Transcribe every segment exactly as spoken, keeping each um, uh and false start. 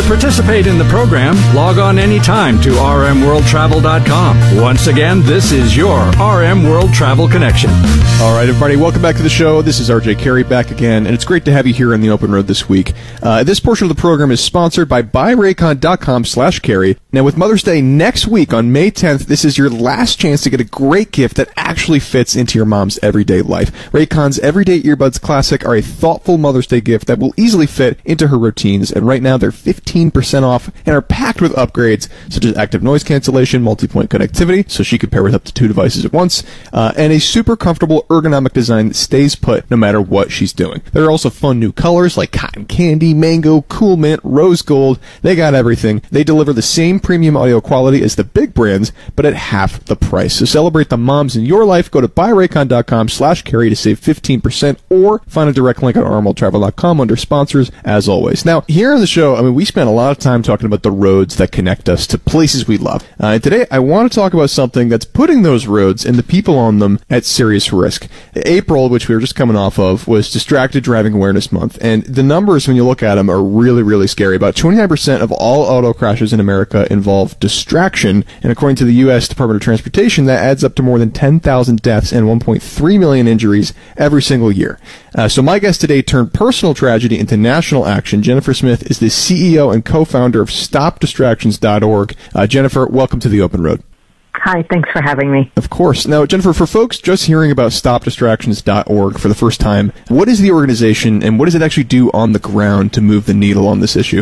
participate in the program, log on anytime to r m world travel dot com. Once again, this is your R M World Travel Connection. All right, everybody, welcome back to the show. This is R J Carey back again, and it's great to have you here on the open road this week. Uh, this portion of the program is sponsored by buy raycon dot com slash carry. Now, with Mother's Day next week on May tenth, this is your last chance to get a great gift that actually fits into your mom's everyday life. Raycon's Everyday Earbuds Classic are a thoughtful Mother's Day gift that will easily fit into her routines, and right now they're fifteen percent off and are packed with upgrades such as active noise cancellation, multi-point connectivity, so she can pair with up to two devices at once, uh, and a super comfortable ergonomic design that stays put no matter what she's doing. There are also fun new colors like cotton candy, mango, cool mint, rose gold. They got everything. They deliver the same premium audio quality as the big brands, but at half the price. So celebrate the moms in your life. Go to buy raycon dot com slash carry to save fifteen percent, or find a direct link at r m world travel dot com under sponsors, as always. Now, here on the show, I mean, we spent a lot of time talking about the roads that connect us to places we love. Uh, and today, I want to talk about something that's putting those roads and the people on them at serious risk. April, which we were just coming off of, was Distracted Driving Awareness Month, and the numbers, when you look at them, are really, really scary. About twenty-nine percent of all auto crashes in America involve distraction, and according to the U S Department of Transportation, that adds up to more than ten thousand deaths and one point three million injuries every single year. Uh, so my guest today turned personal tragedy into national action. Jennifer Smith is the C E O and co-founder of stop distractions dot org. Uh, Jennifer, welcome to the Open Road. Hi, thanks for having me. Of course. Now, Jennifer, for folks just hearing about stop distractions dot org for the first time, what is the organization and what does it actually do on the ground to move the needle on this issue?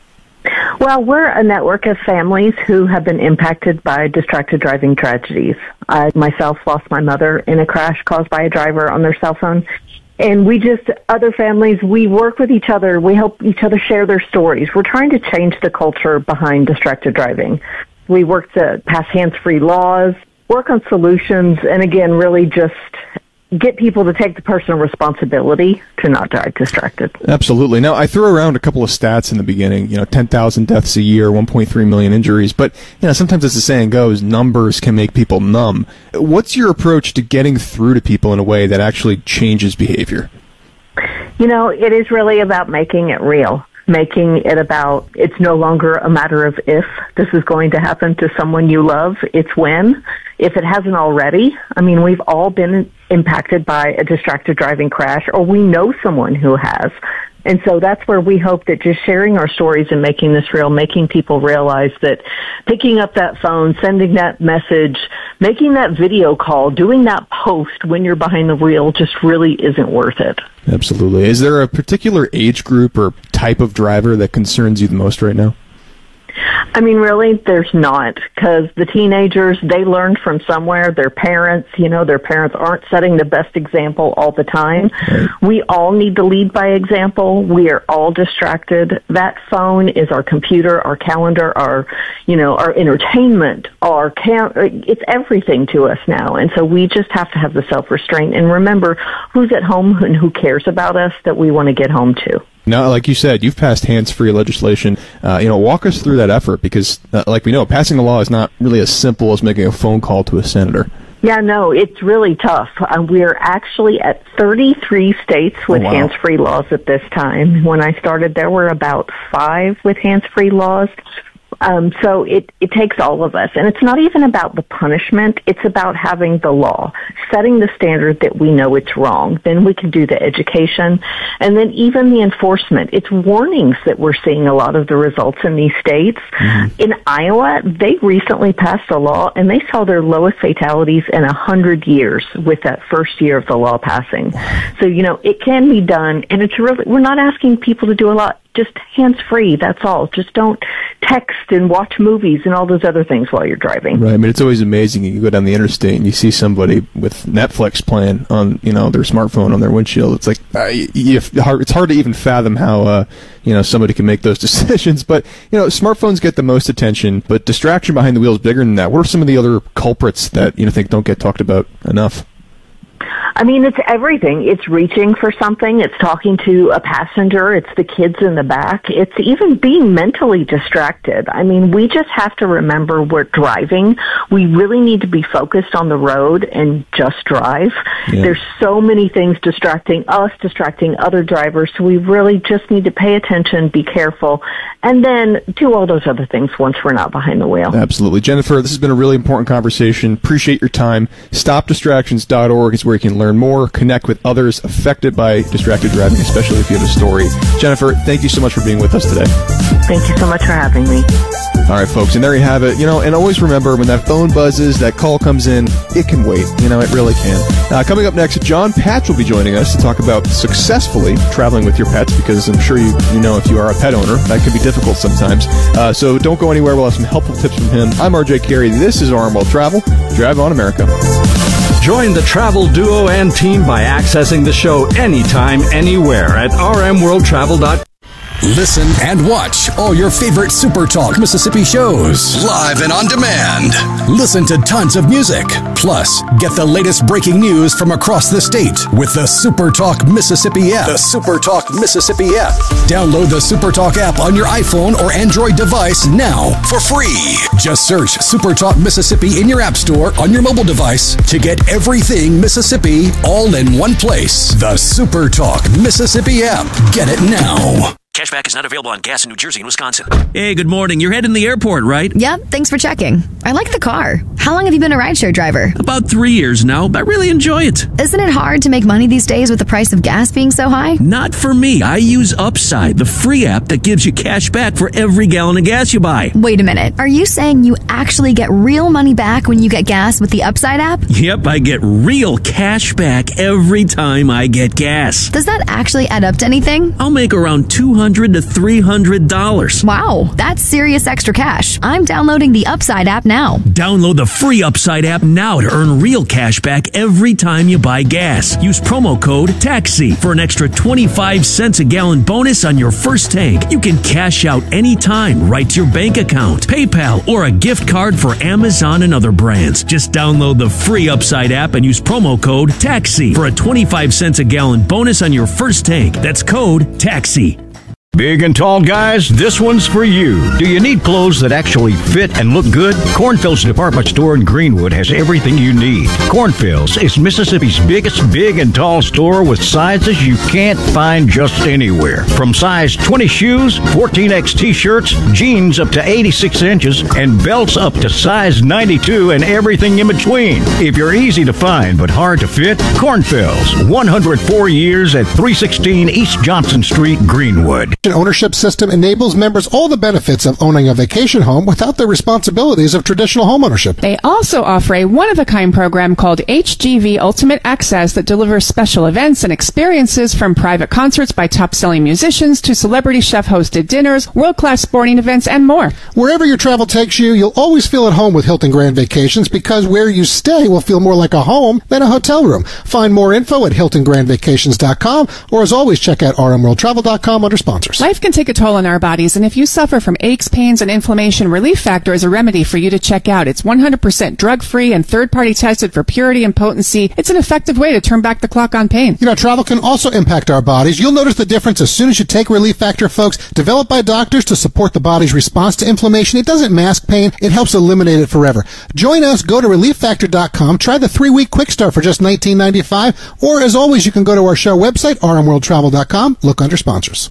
Well, we're a network of families who have been impacted by distracted driving tragedies. I myself lost my mother in a crash caused by a driver on their cell phone. And we just, other families, we work with each other. We help each other share their stories. We're trying to change the culture behind distracted driving. We work to pass hands-free laws, work on solutions, and again, really just get people to take the personal responsibility to not drive distracted. Absolutely. Now, I threw around a couple of stats in the beginning, you know, ten thousand deaths a year, one point three million injuries, but, you know, sometimes as the saying goes, numbers can make people numb. What's your approach to getting through to people in a way that actually changes behavior? You know, it is really about making it real. Making it about, it's no longer a matter of if this is going to happen to someone you love, it's when. If it hasn't already, I mean, we've all been impacted by a distracted driving crash, or we know someone who has. And so that's where we hope that just sharing our stories and making this real, making people realize that picking up that phone, sending that message, making that video call, doing that post when you're behind the wheel just really isn't worth it. Absolutely. Is there a particular age group or type of driver that concerns you the most right now? I mean, really, there's not, because the teenagers, they learned from somewhere. Their parents, you know, their parents aren't setting the best example all the time. Right. We all need to lead by example. We are all distracted. That phone is our computer, our calendar, our, you know, our entertainment, our cam- it's everything to us now. And so we just have to have the self-restraint and remember who's at home and who cares about us that we want to get home to. Now, like you said, you've passed hands-free legislation. Uh, you know, walk us through that effort because, uh, like we know, passing a law is not really as simple as making a phone call to a senator. Yeah, no, it's really tough. Uh, we're actually at thirty-three states with oh, wow. hands-free laws at this time. When I started, there were about five with hands-free laws. Um, so it, it takes all of us. And it's not even about the punishment. It's about having the law, setting the standard that we know it's wrong. Then we can do the education. And then even the enforcement. It's warnings that we're seeing a lot of the results in these states. Mm-hmm. In Iowa, they recently passed a law, and they saw their lowest fatalities in one hundred years with that first year of the law passing. So, you know, it can be done. And it's really, we're not asking people to do a lot. Just hands-free, that's all. Just don't text and watch movies and all those other things while you're driving. Right. I mean, it's always amazing. You go down the interstate and you see somebody with Netflix playing on, you know, their smartphone on their windshield. It's like, uh, you, you, it's hard to even fathom how, uh, you know, somebody can make those decisions. But, you know, smartphones get the most attention, but distraction behind the wheel is bigger than that. What are some of the other culprits that, you know, think don't get talked about enough? I mean, it's everything. It's reaching for something. It's talking to a passenger. It's the kids in the back. It's even being mentally distracted. I mean, we just have to remember we're driving. We really need to be focused on the road and just drive. Yeah. There's so many things distracting us, distracting other drivers. So we really just need to pay attention, be careful, and then do all those other things once we're not behind the wheel. Absolutely. Jennifer, this has been a really important conversation. Appreciate your time. stop distractions dot org is where you can learn more, connect with others affected by distracted driving, especially if you have a story. Jennifer, thank you so much for being with us today. Thank you so much for having me. All right, folks, and there you have it. You know, and always remember, when that phone buzzes, that call comes in, it can wait. You know, it really can. Uh, coming up next, John Patch will be joining us to talk about successfully traveling with your pets, because I'm sure you you know if you are a pet owner, that can be difficult sometimes. Uh, so don't go anywhere. We'll have some helpful tips from him. I'm R J Carey. This is R M World Travel. Drive on, America. Join the travel duo and team by accessing the show anytime, anywhere at r m world travel dot com. Listen and watch all your favorite Super Talk Mississippi shows live and on demand. Listen to tons of music. Plus, get the latest breaking news from across the state with the Super Talk Mississippi app. The Super Talk Mississippi app. Download the Super Talk app on your iPhone or Android device now for free. Just search Super Talk Mississippi in your app store on your mobile device to get everything Mississippi all in one place. The Super Talk Mississippi app. Get it now. Cashback is not available on gas in New Jersey and Wisconsin. Hey, good morning. You're heading to the airport, right? Yep, thanks for checking. I like the car. How long have you been a rideshare driver? About three years now, but I really enjoy it. Isn't it hard to make money these days with the price of gas being so high? Not for me. I use Upside, the free app that gives you cash back for every gallon of gas you buy. Wait a minute. Are you saying you actually get real money back when you get gas with the Upside app? Yep, I get real cash back every time I get gas. Does that actually add up to anything? I'll make around two hundred to three hundred dollars. Wow, that's serious extra cash. I'm downloading the Upside app now. Download the free Upside app now to earn real cash back every time you buy gas. Use promo code TAXI for an extra twenty-five cents a gallon bonus on your first tank. You can cash out anytime right to your bank account, PayPal, or a gift card for Amazon and other brands. Just download the free Upside app and use promo code TAXI for a twenty-five cents a gallon bonus on your first tank. That's code TAXI. Big and tall guys, this one's for you. Do you need clothes that actually fit and look good? Cornfield's department store in Greenwood has everything you need. Cornfield's is Mississippi's biggest big and tall store with sizes you can't find just anywhere. From size twenty shoes, fourteen X t-shirts, jeans up to eighty-six inches, and belts up to size ninety-two and everything in between. If you're easy to find but hard to fit, Cornfield's, one hundred four years at three sixteen East Johnson Street, Greenwood. Ownership system enables members all the benefits of owning a vacation home without the responsibilities of traditional homeownership. They also offer a one-of-a-kind program called H G V Ultimate Access that delivers special events and experiences, from private concerts by top-selling musicians to celebrity chef-hosted dinners, world-class sporting events, and more. Wherever your travel takes you, you'll always feel at home with Hilton Grand Vacations, because where you stay will feel more like a home than a hotel room. Find more info at hilton grand vacations dot com, or as always, check out r m world travel dot com under sponsors. Life can take a toll on our bodies, and if you suffer from aches, pains, and inflammation, Relief Factor is a remedy for you to check out. It's one hundred percent drug-free and third-party tested for purity and potency. It's an effective way to turn back the clock on pain. You know, travel can also impact our bodies. You'll notice the difference as soon as you take Relief Factor, folks. Developed by doctors to support the body's response to inflammation, it doesn't mask pain. It helps eliminate it forever. Join us. Go to relief factor dot com. Try the three-week quick start for just nineteen ninety-five dollars. Or, as always, you can go to our show website, r m world travel dot com. Look under sponsors.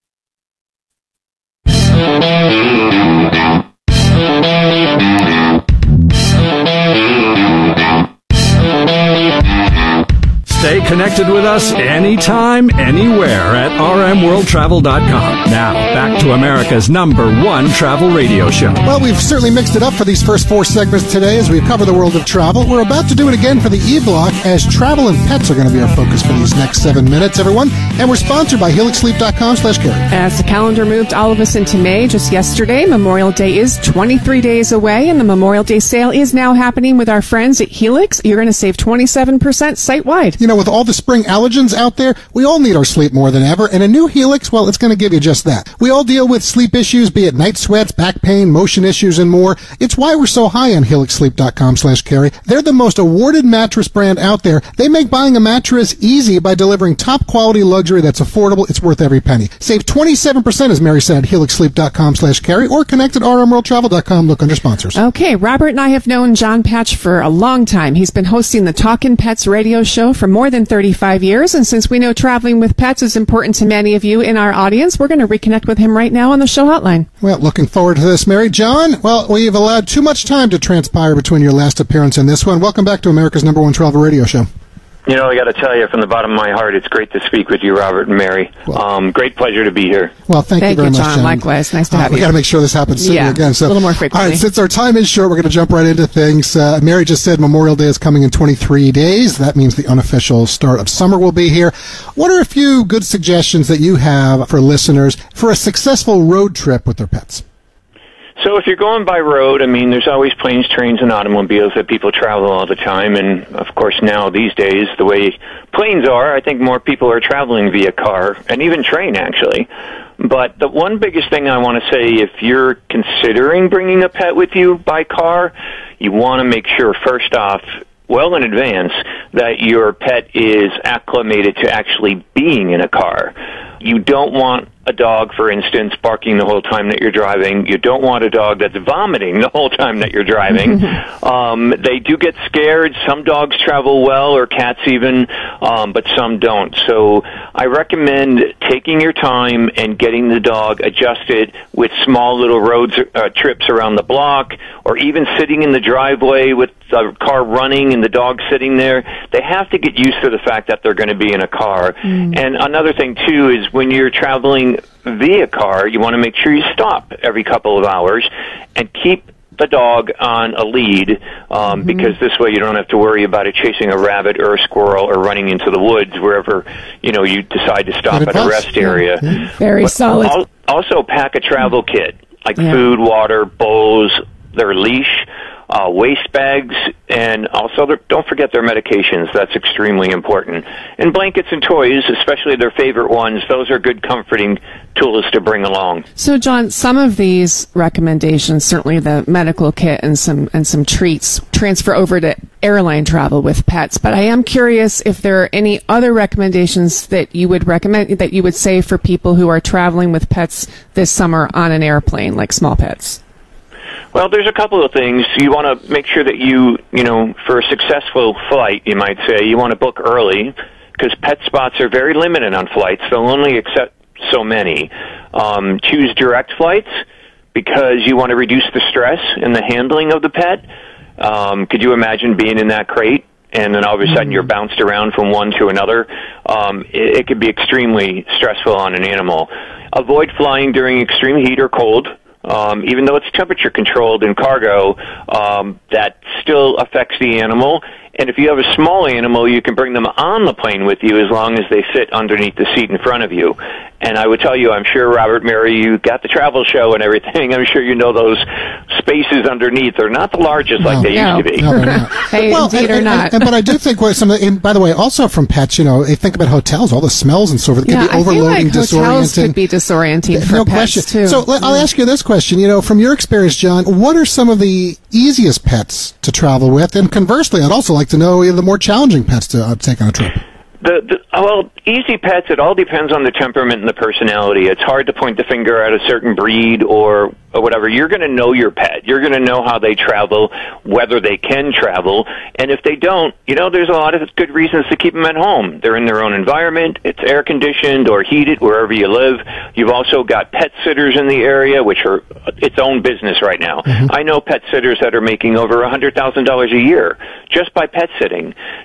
Stay connected with us anytime, anywhere at r m world travel dot com. Now, back to America's number one travel radio show. Well, we've certainly mixed it up for these first four segments today as we cover the world of travel. We're about to do it again for the E-Block, as travel and pets are going to be our focus for these next seven minutes, everyone. And we're sponsored by helix sleep dot com slash carry. As the calendar moved all of us into May just yesterday, Memorial Day is twenty-three days away, and the Memorial Day sale is now happening with our friends at Helix. You're going to save twenty-seven percent site-wide. You know, with all the spring allergens out there, we all need our sleep more than ever, and a new Helix, well, it's going to give you just that. We all deal deal with sleep issues, be it night sweats, back pain, motion issues, and more. It's why we're so high on helix sleep dot com slash carry. They're the most awarded mattress brand out there. They make buying a mattress easy by delivering top-quality luxury that's affordable. It's worth every penny. Save twenty-seven percent, as Mary said, at helix sleep dot com slash carry, or connect at r m world travel dot com. Look under sponsors. Okay, Robert and I have known John Patch for a long time. He's been hosting the Talkin' Pets radio show for more than thirty-five years, and since we know traveling with pets is important to many of you in our audience, we're going to reconnect with him right now on the show hotline. Well, looking forward to this, Mary. John, well, we've allowed too much time to transpire between your last appearance and this one. Welcome back to America's number one travel radio show. You know, I got to tell you, from the bottom of my heart, it's great to speak with you, Robert and Mary. Well, um, great pleasure to be here. Well, thank, thank you very you, much, John. John. Likewise. Nice to uh, have we you. We got to make sure this happens soon yeah, again. So, a little more frequently. All right, since our time is short, we're going to jump right into things. Uh, Mary just said Memorial Day is coming in twenty-three days. That means the unofficial start of summer will be here. What are a few good suggestions that you have for listeners for a successful road trip with their pets? So if you're going by road, I mean, there's always planes, trains, and automobiles that people travel all the time. And, of course, now these days, the way planes are, I think more people are traveling via car and even train, actually. But the one biggest thing I want to say, if you're considering bringing a pet with you by car, you want to make sure, first off, well in advance, that your pet is acclimated to actually being in a car. You don't want a dog, for instance, barking the whole time that you're driving. You don't want a dog that's vomiting the whole time that you're driving. um, they do get scared. Some dogs travel well, or cats even, um, but some don't. So I recommend taking your time and getting the dog adjusted with small little road uh, trips around the block, or even sitting in the driveway with the car running and the dog sitting there. They have to get used to the fact that they're going to be in a car. Mm. And another thing, too, is when you're traveling via car, you want to make sure you stop every couple of hours and keep the dog on a lead, um, mm-hmm. because this way you don't have to worry about it chasing a rabbit or a squirrel or running into the woods wherever, you know, you decide to stop at a rest area. Yeah. Very but solid. Al- also pack a travel kit, like yeah. food, water, bowls, their leash, uh, waste bags, and also their, don't forget their medications. That's extremely important. And blankets and toys, especially their favorite ones, those are good comforting tools to bring along. So, John, some of these recommendations, certainly the medical kit and some and some treats, transfer over to airline travel with pets. But I am curious if there are any other recommendations that you would recommend, that you would say for people who are traveling with pets this summer on an airplane, like small pets. Well, there's a couple of things. You want to make sure that you, you know, for a successful flight, you might say, you want to book early, because pet spots are very limited on flights. They'll only accept so many. Um, choose direct flights, because you want to reduce the stress in the handling of the pet. Um, could you imagine being in that crate, and then all of a sudden you're bounced around from one to another? Um, it, it could be extremely stressful on an animal. Avoid flying during extreme heat or cold. Um, even though it's temperature controlled in cargo, um, that still affects the animal. And if you have a small animal, you can bring them on the plane with you as long as they fit underneath the seat in front of you. And I would tell you, I'm sure, Robert, Mary, you got the travel show and everything. I'm sure you know those spaces underneath are not the largest no, like they no, used to be. No, they're not. Hey, well, indeed and, or and, not. And, but I do think what some of the, and by the way, also from pets, you know, they think about hotels, all the smells and so forth. It yeah, can be overloading, I feel like hotels disorienting. could be disorienting for no pets, question. too. So let, I'll ask you this question. You know, from your experience, John, what are some of the easiest pets to travel with? And conversely, I'd also like to know you know, the more challenging pets to uh, take on a trip. The, the well, easy pets, it all depends on the temperament and the personality. It's hard to point the finger at a certain breed or, or whatever. You're going to know your pet. You're going to know how they travel, whether they can travel. And if they don't, you know, there's a lot of good reasons to keep them at home. They're in their own environment. It's air-conditioned or heated wherever you live. You've also got pet sitters in the area, which are its own business right now. Mm-hmm. I know pet sitters that are making over one hundred thousand dollars a year just by pet sitting.